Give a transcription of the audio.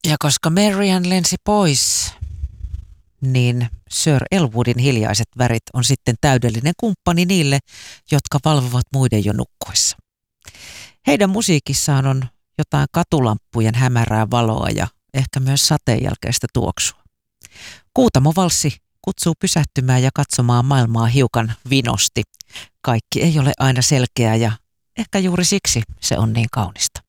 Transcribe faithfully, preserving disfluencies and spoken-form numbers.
Ja koska Marian lensi pois, niin Sir Elwoodin hiljaiset värit on sitten täydellinen kumppani niille, jotka valvovat muiden jo nukkuessa. Heidän musiikissaan on jotain katulampujen hämärää valoa ja ehkä myös sateenjälkeistä tuoksua. Kuutamovalssi kutsuu pysähtymään ja katsomaan maailmaa hiukan vinosti. Kaikki ei ole aina selkeää ja ehkä juuri siksi se on niin kaunista.